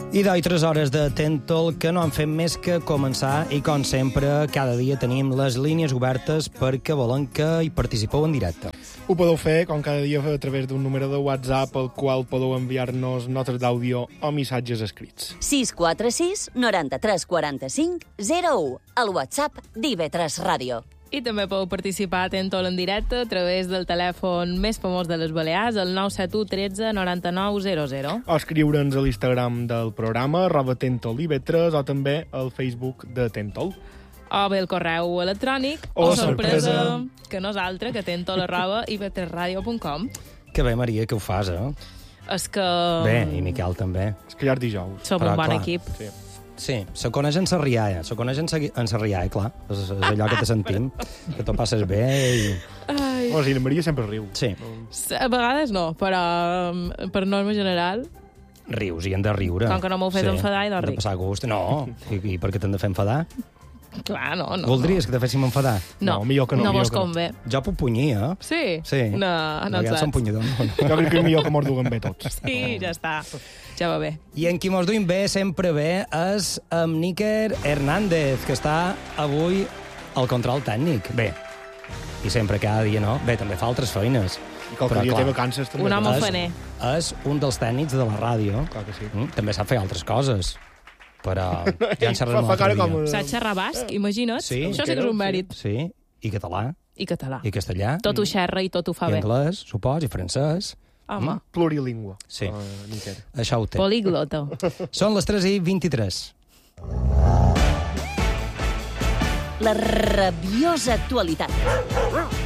I d'oi 3 hores de Tentol que no han fet més que començar i, com sempre, cada dia tenim les línies obertes perquè volen que hi participeu en directe. Ho podeu fer, com cada dia, a través d'un número de WhatsApp al qual podeu enviar-nos notes d'àudio o missatges escrits. 646 93 45 01, el WhatsApp d'IV3 Ràdio. I també podeu participar a Tentol en directe a través del telèfon més famós de les Balears, el 971 13 99 00. O escriure'ns a l'Instagram del programa, @TentolIV3, o també al Facebook de Tentol. O bé el correu electrònic, Oh, o sorpresa, sorpresa. que nosaltres, que tentol@iv3radio.com. Que bé, Maria, que ho fas, eh? És que... Bé, i Miquel també. És que ja és dijous. Som Però, un bon clar, equip. Sí. Sí, se coneix en Sarrià, clar. És allò que te sentim, que t'ho passes bé i... Ai. O sigui, la Maria sempre riu. Sí, A vegades no, però per norma general... rius, i hem de riure. Com que no m'heu fet enfadar, i no Hem de ric. passar gust. No, i per què t'hem de fer enfadar? Clar, no. Voldries que te féssim enfadar? No, No, millor que no, no millor vos que no. convé. Jo puc punyir, eh? Sí? Sí. No, no ja ens som punyador. No? Jo crec que és millor que mos duguem bé tots. Sí, ja està. Ja va bé. I en qui mos duim bé, sempre bé, és amb Níker Hernández, que està avui al control tècnic. Bé, i sempre cada dia, no? Bé, també fa altres feines. I qualque Però, dia clar, té vacances també. Un home és- faner. És un dels tècnics de la ràdio. Clar que sí. També sap fer altres coses. Però ja en xerrem Fa un altre cara dia. com- Saps xerrar basc, imagina't? Sí. Això sí que és un mèrit. Sí, i català, I català. i castellà, Tot ho xerra i tot ho fa i bé. anglès, supos, i francès. Home, Plurilingüe. Sí. Miquel. Això ho té. poliglota. Són les 3:23. La rabiosa actualitat.